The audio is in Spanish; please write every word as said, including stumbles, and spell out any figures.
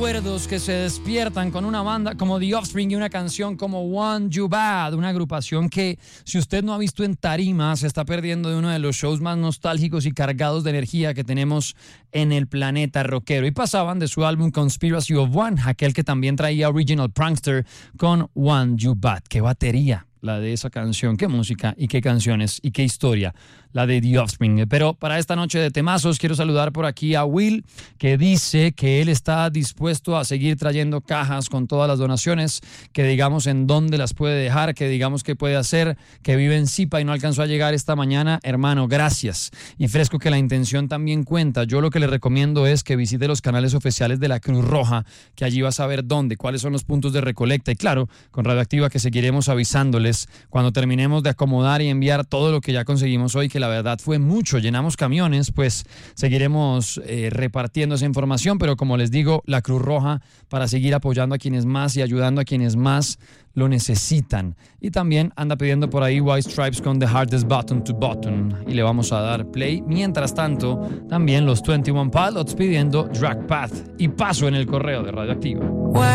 recuerdos que se despiertan con una banda como The Offspring y una canción como Want You Bad, una agrupación que, si usted no ha visto en tarima, se está perdiendo de uno de los shows más nostálgicos y cargados de energía que tenemos en el planeta rockero. Y pasaban de su álbum Conspiracy of One, aquel que también traía Original Prankster, con Want You Bad. ¡Qué batería la de esa canción! ¡Qué música y qué canciones y qué historia la de The Offspring! Pero para esta noche de temazos quiero saludar por aquí a Will, que dice que él está dispuesto a seguir trayendo cajas con todas las donaciones, que digamos en dónde las puede dejar, que digamos qué puede hacer, que vive en Zipa y no alcanzó a llegar esta mañana. Hermano, gracias. Y fresco que la intención también cuenta. Yo lo que le recomiendo es que visite los canales oficiales de la Cruz Roja, que allí vas a ver dónde, cuáles son los puntos de recolecta. Y claro, con Radioactiva que seguiremos avisándoles cuando terminemos de acomodar y enviar todo lo que ya conseguimos hoy, que la verdad fue mucho, llenamos camiones, pues seguiremos eh, repartiendo esa información, pero como les digo, la Cruz Roja para seguir apoyando a quienes más y ayudando a quienes más lo necesitan. Y también anda pidiendo por ahí White Stripes con The Hardest Button to Button y le vamos a dar play. Mientras tanto, también los veintiuno Pilots pidiendo Drag Path y paso en el correo de Radioactiva.